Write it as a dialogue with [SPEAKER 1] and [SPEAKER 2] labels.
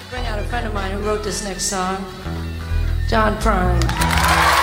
[SPEAKER 1] bring out a friend of mine who wrote this next song, John Prine.